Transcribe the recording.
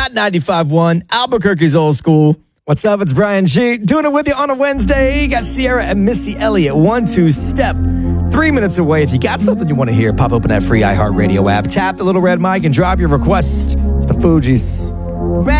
Hot 95.1, Albuquerque's old school. What's up? It's Brian G. Doing it with you on a Wednesday. You got Sierra and Missy Elliott. 1-2 step. 3 minutes away. If you got something you want to hear, pop open that free iHeartRadio app. Tap the little red mic and drop your request. It's the Fugees.